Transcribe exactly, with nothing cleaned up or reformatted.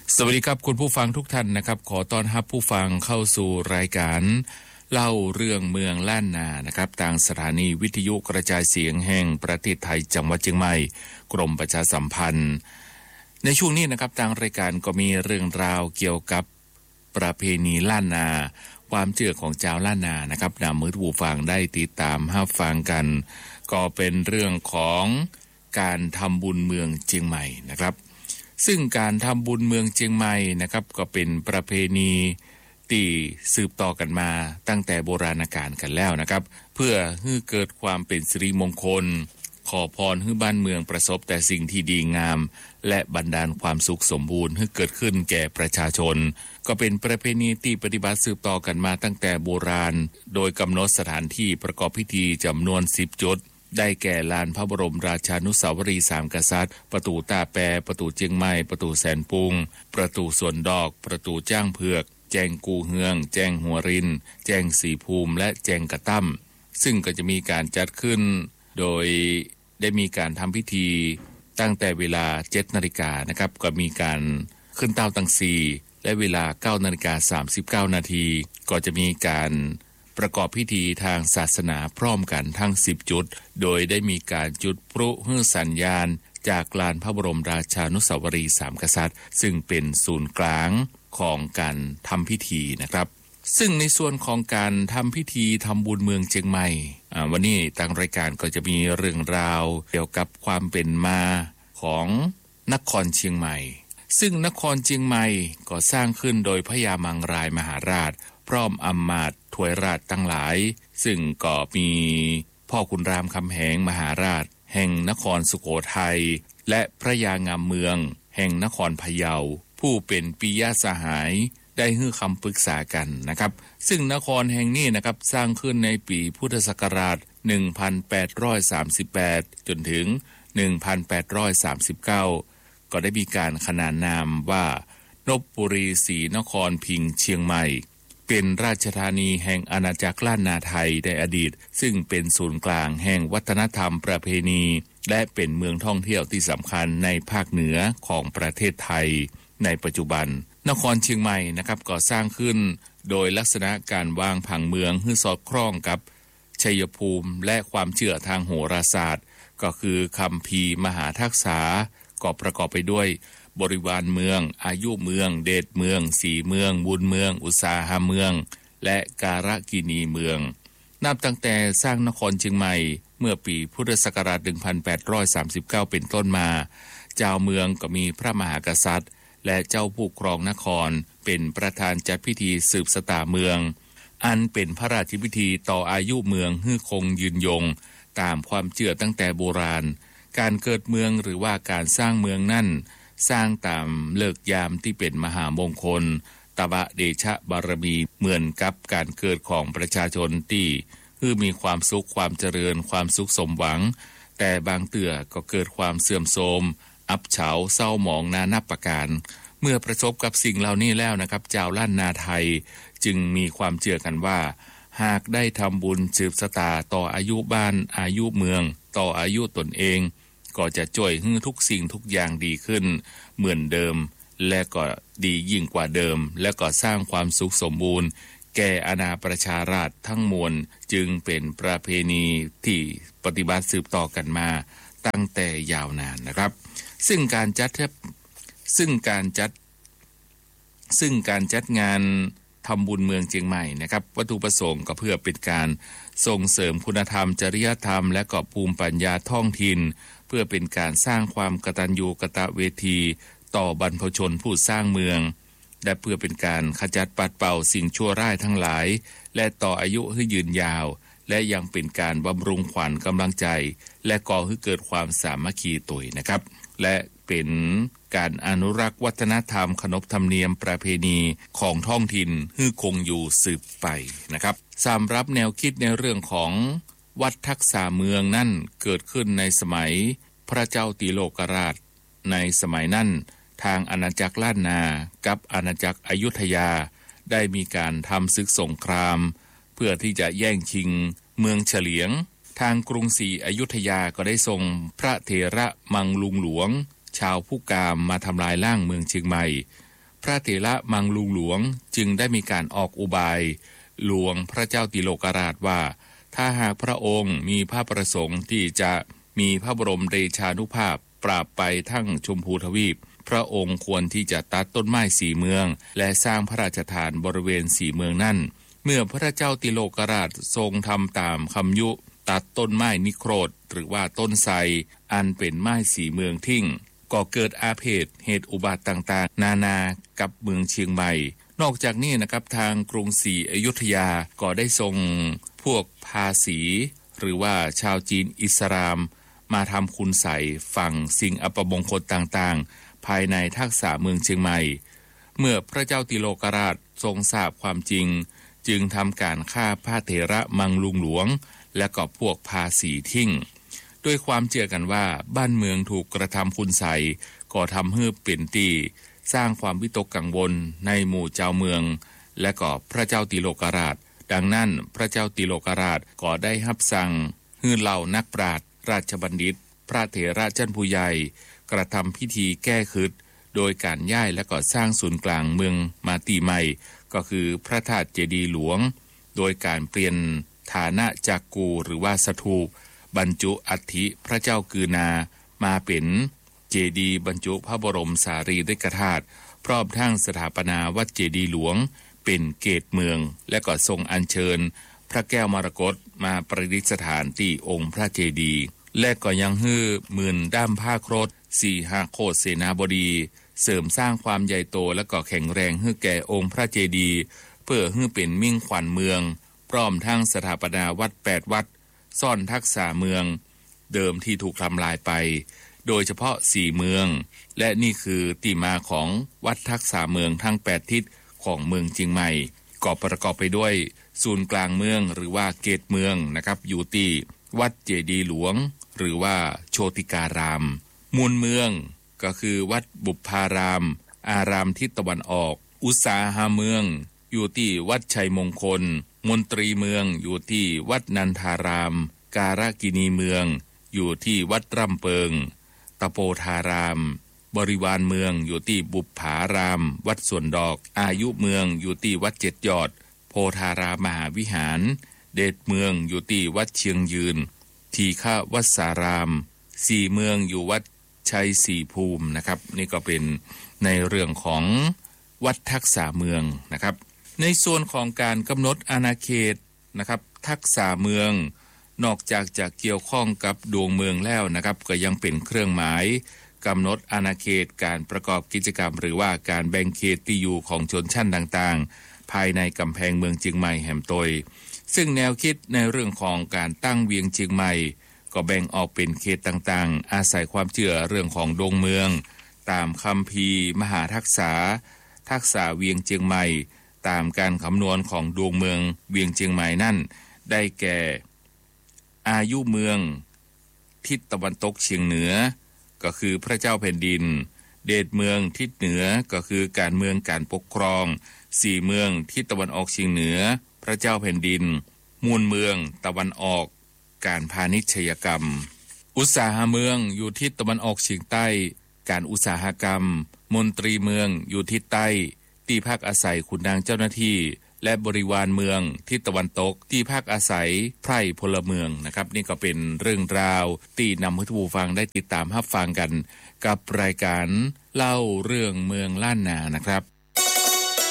สวัสดีครับคุณผู้ฟังทุกท่านนะครับขอต้อนรับผู้ฟังเข้าสู่รายการเล่าเรื่องเมืองล้านนานะครับทางสถานีวิทยุกระจายเสียงแห่งประเทศไทยจังหวัดเชียงใหม่กรมประชาสัมพันธ์ในช่วงนี้นะครับทางรายการก็มีเรื่องราวเกี่ยวกับประเพณีล้านนาความเชื่อของชาวล้านนานะครับนำมือผู้ฟังได้ติดตามรับฟังกันก็เป็นเรื่องของการทำบุญเมืองเชียงใหม่นะครับซึ่งการทำบุญเมืองเชียงใหม่นะครับก็เป็นประเพณีที่สืบต่อกันมาตั้งแต่โบราณกาลกันแล้วนะครับเพื่อให้เกิดความเป็นสิริมงคลขอพรให้บ้านเมืองประสบแต่สิ่งที่ดีงามและบันดาลความสุขสมบูรณ์ให้เกิดขึ้นแก่ประชาชนก็เป็นประเพณีที่ปฏิบัติสืบต่อกันมาตั้งแต่โบราณโดยกำหนดสถานที่ประกอบพิธีจำนวนสิบจุดได้แก่ลานพระบรมราชานุสาวรีย์สามกษัตริย์ประตูตาแปประตูเจียงใหม่ประตูแสนปุงประตูสวนดอกประตูจ้างเผือกแจงกูเฮืองแจงหัวรินแจงสีภูมิและแจงกระตั้มซึ่งก็จะมีการจัดขึ้นโดยได้มีการทำพิธีตั้งแต่เวลา เจ็ดนาฬิกานะครับก็มีการขึ้นเต้าตังซีและเวลา เก้านาฬิกาสามสิบเก้านาทีก็จะมีการประกอบพิธีทางศาสนาพร้อมกันทั้งสิบจุดโดยได้มีการจุดพลุเพื่อสัญญาณจากลานพระบรมราชานุสาวรีย์สามกษัตริย์ซึ่งเป็นศูนย์กลางของการทำพิธีนะครับซึ่งในส่วนของการทำพิธีทำบุญเมืองเชียงใหม่วันนี้ทางรายการก็จะมีเรื่องราวเกี่ยวกับความเป็นมาของนครเชียงใหม่ซึ่งนครเชียงใหม่ก็สร้างขึ้นโดยพญามังรายมหาราชพร้อมอำมาตย์ถวยราชทั้งหลายซึ่งก็มีพ่อขุนรามคำแหงมหาราชแห่งนครสุโขทัยและพระยางามเมืองแห่งนครพะเยาผู้เป็นปิยสหายได้ให้คำปรึกษากันนะครับซึ่งนครแห่งนี้นะครับสร้างขึ้นในปีพุทธศักราชหนึ่งพันแปดร้อยสามสิบแปดจนถึงหนึ่งพันแปดร้อยสามสิบเก้าก็ได้มีการขนานนามว่านพบุรีศรีนครพิงค์เชียงใหม่เป็นราชธานีแห่งอาณาจักรล้านนาไทยในอดีตซึ่งเป็นศูนย์กลางแห่งวัฒนธรรมประเพณีและเป็นเมืองท่องเที่ยวที่สำคัญในภาคเหนือของประเทศไทยในปัจจุบันนครเชียงใหม่นะครับก่อสร้างขึ้นโดยลักษณะการวางผังเมืองให้สอดคล้องกับชัยภูมิและความเชื่อทางโหราศาสตร์ก็คือคัมภีร์มหาทักษาก็ประกอบไปด้วยบริวารเมืองอายุเมืองเดชเมืองสีเมืองบุญเมืองอุตสาหเมืองและการกินีเมืองนับตั้งแต่สร้างนครเชียงใหม่เมื่อปีพุทธศักราชหนึ่งพันแปดร้อยสามสิบเก้าเป็นต้นมาเจ้าเมืองก็มีพระมหากษัตริย์และเจ้าผู้ครองนครเป็นประธานจัดพิธีสืบชะตาเมืองอันเป็นพระราชพิธีต่ออายุเมืองให้คงยืนยงตามความเชื่อตั้งแต่โบราณการเกิดเมืองหรือว่าการสร้างเมืองนั่นสร้างตามเลิกยามที่เป็นมหามงคลตบะเดชะบารมีเหมือนกับการเกิดของประชาชนที่คือมีความสุขความเจริญความสุขสมหวังแต่บางเตื่อก็เกิดความเสื่อมโทรมอับเฉาเศร้าหมองนานับประการเมื่อประสบกับสิ่งเหล่านี้แล้วนะครับเจ้าล้านนาไทยจึงมีความเชื่อกันว่าหากได้ทำบุญสืบชะตาต่ออายุบ้านอายุเมืองต่ออายุตนเองก็จะช่วยให้ทุกสิ่งทุกอย่างดีขึ้นเหมือนเดิมและก็ดียิ่งกว่าเดิมและก็สร้างความสุขสมบูรณ์แก่อาณาประชาราษฎร์ทั้งมวลจึงเป็นประเพณีที่ปฏิบัติสืบต่อกันมาตั้งแต่ยาวนานนะครับซึ่งการจัดซึ่งการจัดซึ่งการจัดงานทำบุญเมืองเชียงใหม่นะครับวัตถุประสงค์ก็เพื่อเป็นการส่งเสริมคุณธรรมจริยธรรมและก็ภูมิปัญญาท้องถิ่นเพื่อเป็นการสร้างความกตัญญูกตเวทีต่อบรรพชนผู้สร้างเมืองและเพื่อเป็นการขจัดปัดเป่าสิ่งชั่วร้ายทั้งหลายและต่ออายุให้ยืนยาวและยังเป็นการบำรุงขวัญกำลังใจและก่อให้เกิดความสามัคคีตุยนะครับและเป็นการอนุรักษ์วัฒนธรรมขนบธรรมเนียมประเพณีของท้องถิ่นให้คงอยู่สืบไปนะครับสำหรับแนวคิดในเรื่องของวัดทักษาเมืองนั่นเกิดขึ้นในสมัยพระเจ้าติโลกราชในสมัยนั้นทางอาณาจักรล้านนากับอาณาจักรอยุธยาได้มีการทำศึกสงครามเพื่อที่จะแย่งชิงเมืองเฉลียงทางกรุงศรีอยุธยาก็ได้ส่งพระเถระมังลุงหลวงชาวผู้กามมาทำลายล้างเมืองเชียงใหม่พระเถระมังลุงหลวงจึงได้มีการออกอุบายหลวงพระเจ้าติโลกราชว่าถ้าหากพระองค์มีพระประสงค์ที่จะมีพระบรมเดชานุภาพปราบไปทั้งชมพูทวีปพระองค์ควรที่จะตัดต้นไม้สี่เมืองและสร้างพระราชฐานบริเวณสี่เมืองนั้นเมื่อพระเจ้าติโลกราชทรงทำตามคำยุตัดต้นไม้นิโครธหรือว่าต้นไทรอันเป็นไม้สี่เมืองทิ้งก็เกิดอาเพศเหตุอุบัติต่างๆนานากับเมืองเชียงใหม่นอกจากนี้นะครับทางกรุงศรีอยุธยาก็ได้ส่งพวกภาษีหรือว่าชาวจีนอิสลามมาทำคุณใส่ฝังสิ่งอัปมงคลต่างๆภายในทักษะเมืองเชียงใหม่เมื่อพระเจ้าติโลกราชทรงทราบความจริงจึงทำการฆ่าพระเถระมังลุงหลวงและก็พวกภาษีทิ้งด้วยความเชื่อกันว่าบ้านเมืองถูกกระทำคุณใส่ก็ทำให้เปลี่ยนตีสร้างความวิตกกังวลในหมู่เจ้าเมืองและก็พระเจ้าติโลกราชดังนั้นพระเจ้าติโลกราชก็ได้รับสั่งให้เหล่านักปราชญ์ราชบัณฑิตพระเถระชั้นผู้ใหญ่กระทำพิธีแก้คืดโดยการย้ายและก็สร้างศูนย์กลางเมืองมาตีใหม่ก็คือพระธาตุเจดีย์หลวงโดยการเปลี่ยนฐานะจากกูหรือว่าสถูปบรรจุอัฐิพระเจ้ากือนามาเป็นเจดีย์บรรจุพระบรมสารีริกธาตุพร้อมทั้งสถาปนาวัดเจดีย์หลวงเป็นเกตเมืองและก็ทรงอัญเชิญพระแก้วมรกตมาประดิษฐานที่องค์พระเจดีย์และก็ยังฮื้อหมื่นด้ามผ้าครดสี่หาโคตเสนาบดีเสริมสร้างความใหญ่โตและก็แข็งแรงให้แก่องค์พระเจดีย์เพื่อให้เป็นมิ่งขวัญเมืองพร้อมทั้งสถาปนาวัดแปดวัดซ่อนทักษะเมืองเดิมที่ถูกทำลายไปโดยเฉพาะสี่เมืองและนี่คือที่มาของวัดทักษะเมืองทั้งแปดทิศของเมืองเชียงใหม่ก็ประกอบไปด้วยศูนย์กลางเมืองหรือว่าเกตเมืองนะครับอยู่ที่วัดเจดีย์หลวงหรือว่าโชติการามมูลเมืองก็คือวัดบุพารามอารามทิศตะวันออกอุตสาหะเมืองอยู่ที่วัดชัยมงคลมนตรีเมืองอยู่ที่วัดนันทารามการกินีเมืองอยู่ที่วัดร่ำเปิงตะโปธารามบริวารเมืองอยู่ที่บุปผารามวัดสวนดอกอายุเมืองอยู่ที่วัดเจ็ดยอดโพธารามมหาวิหารเดชเมืองอยู่ที่วัดเชียงยืนทีฆะวัดสารามสี่เมืองอยู่วัดชัยศรีภูมินะครับนี่ก็เป็นในเรื่องของวัดทักษะเมืองนะครับในส่วนของการกำหนดอาณาเขตนะครับทักษะเมืองนอกจากจะเกี่ยวข้องกับดวงเมืองแล้วนะครับก็ยังเป็นเครื่องหมายกำหนดอาณาเขตการประกอบกิจกรรมหรือว่าการแบ่งเขตที่อยู่ของชนชั้นต่างๆภายในกำแพงเมืองเชียงใหม่แห่มโตยซึ่งแนวคิดในเรื่องของการตั้งเวียงเชียงใหม่ก็แบ่งออกเป็นเขตต่างๆอาศัยความเชื่อเรื่องของดวงเมืองตามคัมภีร์มหาทักษะทักษะเวียงเชียงใหม่ตามการคำนวณของดวงเมืองเวียงเชียงใหม่นั่นได้แก่อายุเมืองทิศตะวันตกเฉียงเหนือก็คือพระเจ้าแผ่นดินเดชเมืองทิศเหนือก็คือการเมืองการปกครองสี่เมืองทิศตะวันออกเฉียงเหนือพระเจ้าแผ่นดินมูลเมืองตะวันออกการพาณิชยกรรมอุตสาหเมืองอยู่ทิศตะวันออกเฉียงใต้การอุตสาหกรรมมนตรีเมืองอยู่ทิศใต้ที่พักอาศัยขุนนางเจ้าหน้าที่และบริวารเมืองทิศตะวันตกที่พักอาศัยไพร่พลเมืองนะครับนี่ก็เป็นเรื่องราวที่นำให้ผู้ฟังได้ติดตามรับฟังกันกับรายการเล่าเรื่องเมืองล้านนานะครับ